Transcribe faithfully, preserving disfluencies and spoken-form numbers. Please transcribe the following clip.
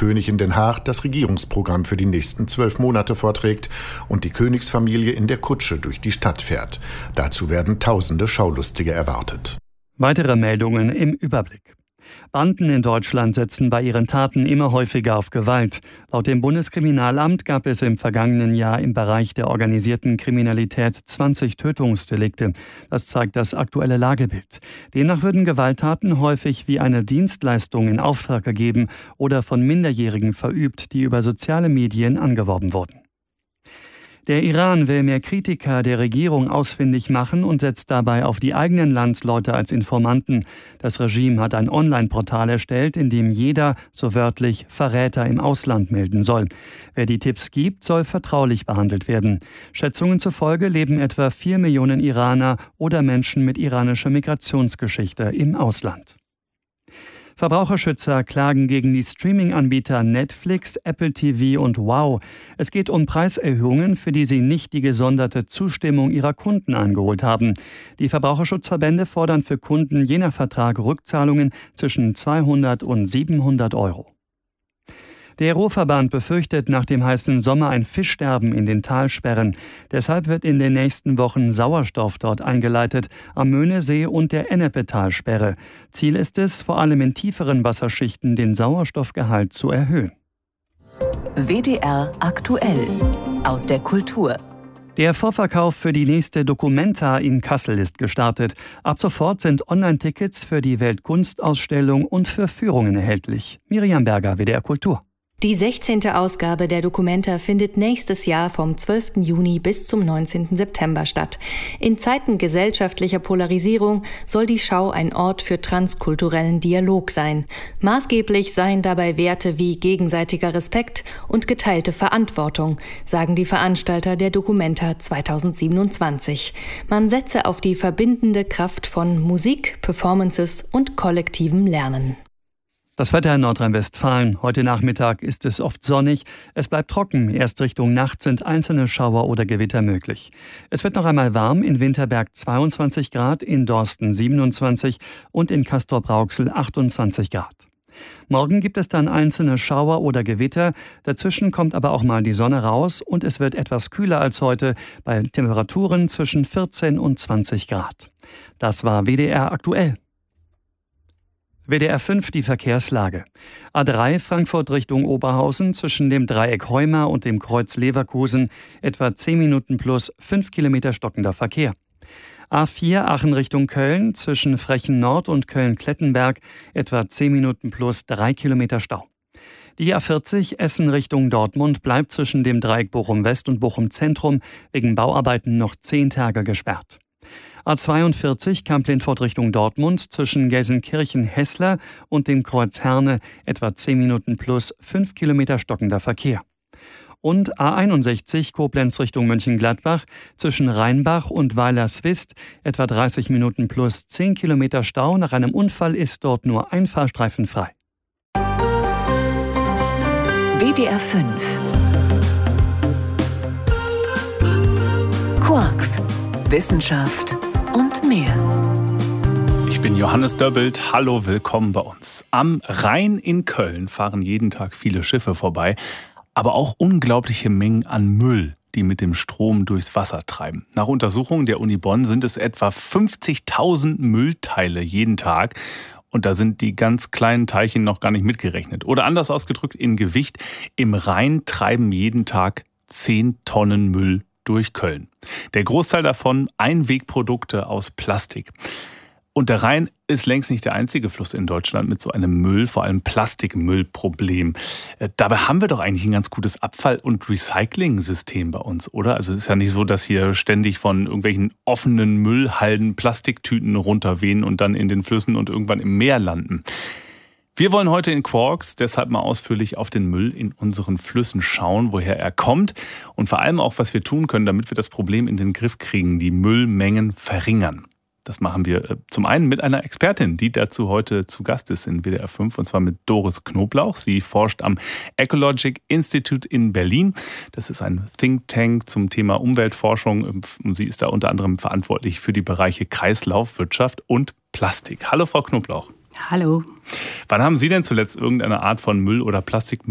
König in Den Haag das Regierungsprogramm für die nächsten zwölf Monate vorträgt und die Königsfamilie in der Kutsche durch die Stadt fährt. Dazu werden tausende Schaulustige erwartet. Weitere Meldungen im Überblick. Banden in Deutschland setzen bei ihren Taten immer häufiger auf Gewalt. Laut dem Bundeskriminalamt gab es im vergangenen Jahr im Bereich der organisierten Kriminalität zwanzig Tötungsdelikte. Das zeigt das aktuelle Lagebild. Demnach würden Gewalttaten häufig wie eine Dienstleistung in Auftrag gegeben oder von Minderjährigen verübt, die über soziale Medien angeworben wurden. Der Iran will mehr Kritiker der Regierung ausfindig machen und setzt dabei auf die eigenen Landsleute als Informanten. Das Regime hat ein Online-Portal erstellt, in dem jeder, so wörtlich, Verräter im Ausland melden soll. Wer die Tipps gibt, soll vertraulich behandelt werden. Schätzungen zufolge leben etwa vier Millionen Iraner oder Menschen mit iranischer Migrationsgeschichte im Ausland. Verbraucherschützer klagen gegen die Streaming-Anbieter Netflix, Apple T V und Wow. Es geht um Preiserhöhungen, für die sie nicht die gesonderte Zustimmung ihrer Kunden eingeholt haben. Die Verbraucherschutzverbände fordern für Kunden je nach Vertrag Rückzahlungen zwischen zweihundert und siebenhundert Euro. Der Ruhrverband befürchtet nach dem heißen Sommer ein Fischsterben in den Talsperren. Deshalb wird in den nächsten Wochen Sauerstoff dort eingeleitet, am Möhnesee und der Ennepe-Talsperre. Ziel ist es, vor allem in tieferen Wasserschichten den Sauerstoffgehalt zu erhöhen. W D R aktuell aus der Kultur. Der Vorverkauf für die nächste Documenta in Kassel ist gestartet. Ab sofort sind Online-Tickets für die Weltkunstausstellung und für Führungen erhältlich. Miriam Berger, W D R Kultur. Die sechzehnte Ausgabe der Documenta findet nächstes Jahr vom zwölften Juni bis zum neunzehnten September statt. In Zeiten gesellschaftlicher Polarisierung soll die Schau ein Ort für transkulturellen Dialog sein. Maßgeblich seien dabei Werte wie gegenseitiger Respekt und geteilte Verantwortung, sagen die Veranstalter der Documenta zweitausendsiebenundzwanzig. Man setze auf die verbindende Kraft von Musik, Performances und kollektivem Lernen. Das Wetter in Nordrhein-Westfalen. Heute Nachmittag ist es oft sonnig. Es bleibt trocken. Erst Richtung Nacht sind einzelne Schauer oder Gewitter möglich. Es wird noch einmal warm. In Winterberg zweiundzwanzig Grad, in Dorsten siebenundzwanzig und in Castrop-Rauxel achtundzwanzig Grad. Morgen gibt es dann einzelne Schauer oder Gewitter. Dazwischen kommt aber auch mal die Sonne raus und es wird etwas kühler als heute bei Temperaturen zwischen vierzehn und zwanzig Grad. Das war W D R aktuell. W D R fünf die Verkehrslage. A drei Frankfurt Richtung Oberhausen zwischen dem Dreieck Heuma und dem Kreuz Leverkusen etwa zehn Minuten plus fünf Kilometer stockender Verkehr. A vier Aachen Richtung Köln zwischen Frechen Nord und Köln-Klettenberg etwa zehn Minuten plus drei Kilometer Stau. Die A vierzig Essen Richtung Dortmund bleibt zwischen dem Dreieck Bochum West und Bochum Zentrum wegen Bauarbeiten noch zehn Tage gesperrt. A zweiundvierzig Kamp-Lindfort Richtung Dortmund zwischen Gelsenkirchen-Hessler und dem Kreuz Herne etwa zehn Minuten plus fünf Kilometer stockender Verkehr. Und A einundsechzig Koblenz Richtung Mönchengladbach zwischen Rheinbach und Weiler-Swist etwa dreißig Minuten plus zehn Kilometer Stau. Nach einem Unfall ist dort nur ein Fahrstreifen frei. W D R fünf Quarks, Wissenschaft und mehr. Ich bin Johannes Döbbelt. Hallo, willkommen bei uns. Am Rhein in Köln fahren jeden Tag viele Schiffe vorbei, aber auch unglaubliche Mengen an Müll, die mit dem Strom durchs Wasser treiben. Nach Untersuchungen der Uni Bonn sind es etwa fünfzigtausend Müllteile jeden Tag. Und da sind die ganz kleinen Teilchen noch gar nicht mitgerechnet. Oder anders ausgedrückt, in Gewicht, im Rhein treiben jeden Tag zehn Tonnen Müll durch Köln. Der Großteil davon Einwegprodukte aus Plastik. Und der Rhein ist längst nicht der einzige Fluss in Deutschland mit so einem Müll, vor allem Plastikmüllproblem. Dabei haben wir doch eigentlich ein ganz gutes Abfall- und Recycling-System bei uns, oder? Also es ist ja nicht so, dass hier ständig von irgendwelchen offenen Müllhalden Plastiktüten runterwehen und dann in den Flüssen und irgendwann im Meer landen. Wir wollen heute in Quarks deshalb mal ausführlich auf den Müll in unseren Flüssen schauen, woher er kommt und vor allem auch, was wir tun können, damit wir das Problem in den Griff kriegen, die Müllmengen verringern. Das machen wir zum einen mit einer Expertin, die dazu heute zu Gast ist in W D R fünf, und zwar mit Doris Knoblauch. Sie forscht am Ecologic Institute in Berlin. Das ist ein Think Tank zum Thema Umweltforschung. Sie ist da unter anderem verantwortlich für die Bereiche Kreislaufwirtschaft und Plastik. Hallo, Frau Knoblauch. Hallo. Wann haben Sie denn zuletzt irgendeine Art von Müll oder Plastikmüll